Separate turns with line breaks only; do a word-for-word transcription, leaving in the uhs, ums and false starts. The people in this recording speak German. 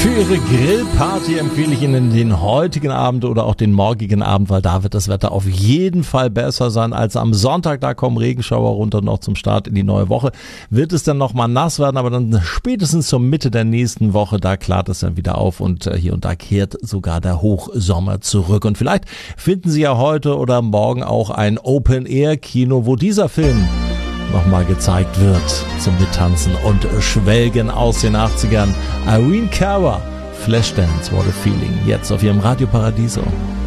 Für Ihre Grillparty empfehle ich Ihnen den heutigen Abend oder auch den morgigen Abend, weil da wird das Wetter auf jeden Fall besser sein als am Sonntag. Da kommen Regenschauer runter noch zum Start in die neue Woche. Wird es dann nochmal nass werden, aber dann spätestens zur Mitte der nächsten Woche, da klart es dann wieder auf und hier und da kehrt sogar der Hochsommer zurück. Und vielleicht finden Sie ja heute oder morgen auch ein Open-Air-Kino, wo dieser Film nochmal gezeigt wird zum Mittanzen und Schwelgen aus den achtzigern. Irene Cara, Flashdance, What a Feeling, jetzt auf Ihrem Radio Paradiso.